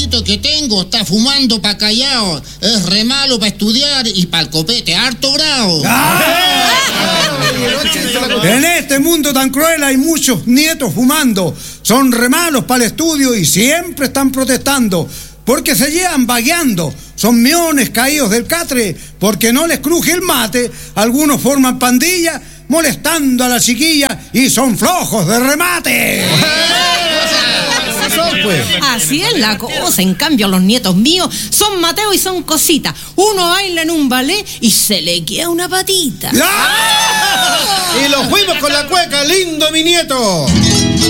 nieto que tengo está fumando pa' callao. Es re malo pa' estudiar y pa' el copete, harto bravo. En este mundo tan cruel hay muchos nietos fumando. Son re malos para el estudio y siempre están protestando. Porque se llevan vagueando. Son miones caídos del catre porque no les cruje el mate. Algunos forman pandilla molestando a la chiquilla y son flojos de remate. Así es la cosa. En cambio los nietos míos son Mateo y son cositas. Uno baila en un ballet y se le queda una patita. Y lo fuimos con la cueca, lindo mi nieto.